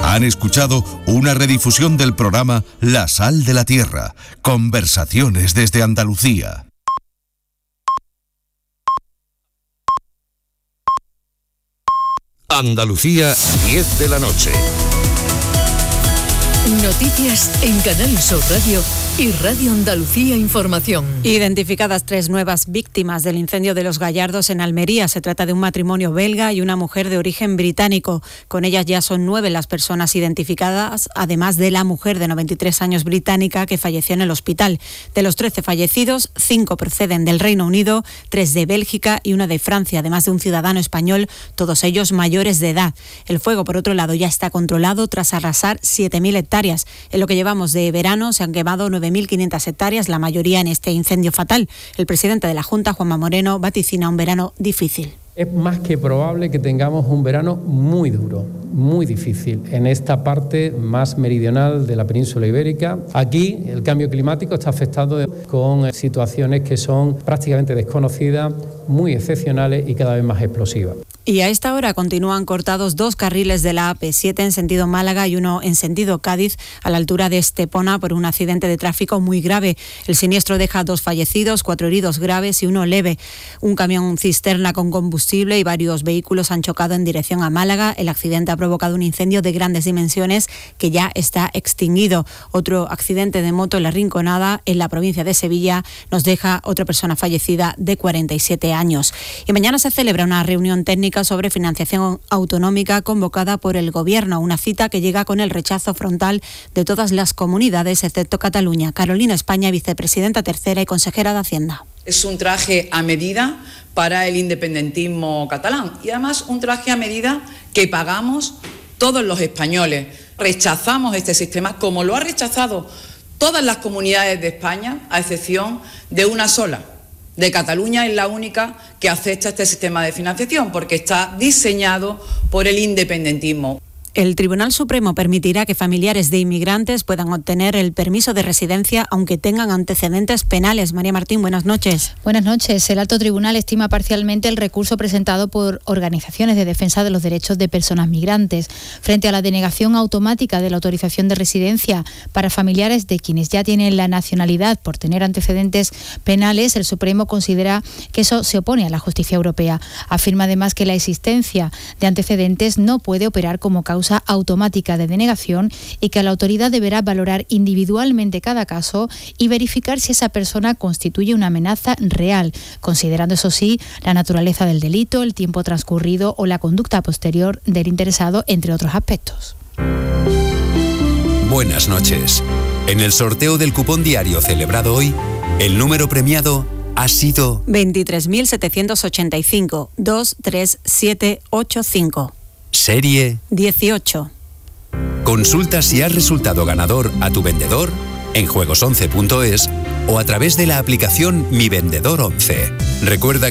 Han escuchado una redifusión del programa La Sal de la Tierra. Conversaciones desde Andalucía. Andalucía, 10 de la noche. Noticias en Canal Sur Radio y Radio Andalucía Información. Identificadas 3 nuevas víctimas del incendio de Los Gallardos en Almería. Se trata de un matrimonio belga y una mujer de origen británico. Con ellas ya son 9 las personas identificadas, además de la mujer de 93 años británica que falleció en el hospital. De los 13 fallecidos, 5 proceden del Reino Unido, 3 de Bélgica y 1 de Francia, además de un ciudadano español, todos ellos mayores de edad. El fuego, por otro lado, ya está controlado tras arrasar 7.000 hectáreas. En lo que llevamos de verano se han quemado 9.500 hectáreas, la mayoría en este incendio fatal. El presidente de la Junta, Juanma Moreno, vaticina un verano difícil. Es más que probable que tengamos un verano muy duro, muy difícil, en esta parte más meridional de la península ibérica. Aquí el cambio climático está afectado con situaciones que son prácticamente desconocidas, muy excepcionales y cada vez más explosivas. Y a esta hora continúan cortados 2 carriles de la AP7 en sentido Málaga y 1 en sentido Cádiz, a la altura de Estepona, por un accidente de tráfico muy grave. El siniestro deja 2 fallecidos, 4 heridos graves y 1 leve. Un camión cisterna con combustible y varios vehículos han chocado en dirección a Málaga. El accidente ha provocado un incendio de grandes dimensiones que ya está extinguido. Otro accidente de moto en La Rinconada, en la provincia de Sevilla, nos deja otra persona fallecida de 47 años. Y mañana se celebra una reunión técnica sobre financiación autonómica convocada por el Gobierno, una cita que llega con el rechazo frontal de todas las comunidades, excepto Cataluña. Carolina España, vicepresidenta tercera y consejera de Hacienda. Es un traje a medida para el independentismo catalán y además un traje a medida que pagamos todos los españoles. Rechazamos este sistema como lo ha rechazado todas las comunidades de España, a excepción de una sola. De Cataluña es la única que acepta este sistema de financiación porque está diseñado por el independentismo. El Tribunal Supremo permitirá que familiares de inmigrantes puedan obtener el permiso de residencia aunque tengan antecedentes penales. María Martín, buenas noches. Buenas noches. El Alto Tribunal estima parcialmente el recurso presentado por organizaciones de defensa de los derechos de personas migrantes frente a la denegación automática de la autorización de residencia para familiares de quienes ya tienen la nacionalidad por tener antecedentes penales. El Supremo considera que eso se opone a la justicia europea. Afirma además que la existencia de antecedentes no puede operar como causa automática de denegación y que la autoridad deberá valorar individualmente cada caso y verificar si esa persona constituye una amenaza real, considerando eso sí la naturaleza del delito, el tiempo transcurrido o la conducta posterior del interesado, entre otros aspectos. Buenas noches. En el sorteo del cupón diario celebrado hoy, el número premiado ha sido 23.785 23785. Serie 18. Consulta si has resultado ganador a tu vendedor en juegos11.es o a través de la aplicación Mi Vendedor 11. Recuerda